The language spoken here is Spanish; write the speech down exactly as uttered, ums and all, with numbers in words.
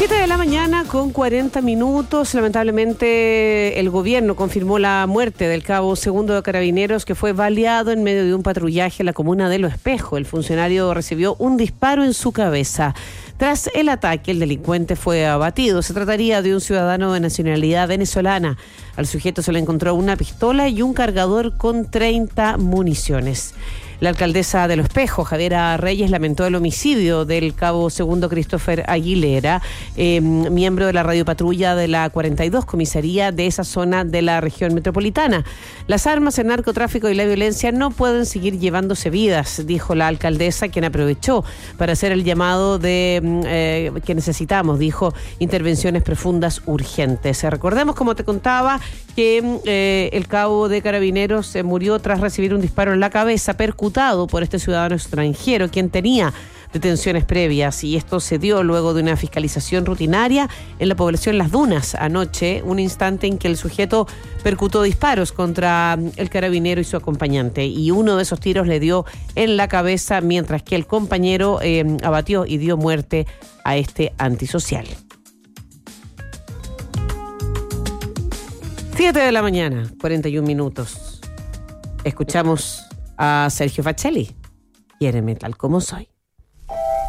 siete de la mañana con cuarenta minutos. Lamentablemente el gobierno confirmó la muerte del cabo segundo de Carabineros, que fue baleado en medio de un patrullaje en la comuna de Lo Espejo. El funcionario recibió un disparo en su cabeza. Tras el ataque, el delincuente fue abatido. Se trataría de un ciudadano de nacionalidad venezolana. Al sujeto se le encontró una pistola y un cargador con treinta municiones. La alcaldesa de Lo Espejo, Javiera Reyes, lamentó el homicidio del cabo segundo Christopher Aguilera, eh, miembro de la radiopatrulla de la cuarenta y dos comisaría de esa zona de la región metropolitana. Las armas, el narcotráfico y la violencia no pueden seguir llevándose vidas, dijo la alcaldesa, quien aprovechó para hacer el llamado de eh, que necesitamos, dijo, intervenciones profundas urgentes. Recordemos, como te contaba, que eh, el cabo de Carabineros se murió tras recibir un disparo en la cabeza, percutido por este ciudadano extranjero, quien tenía detenciones previas, y esto se dio luego de una fiscalización rutinaria en la población Las Dunas anoche, un instante en que el sujeto percutó disparos contra el carabinero y su acompañante, y uno de esos tiros le dio en la cabeza, mientras que el compañero eh, abatió y dio muerte a este antisocial. siete de la mañana, cuarenta y un minutos. Escuchamos a Sergio Facelli. Quiéreme tal como soy.